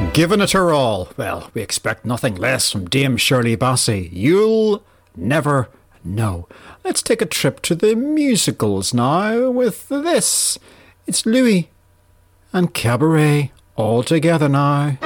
Giving it her all. Well, we expect nothing less from Dame Shirley Bassey. You'll never know. Let's take a trip to the musicals now with this. It's Louis and Cabaret all together now.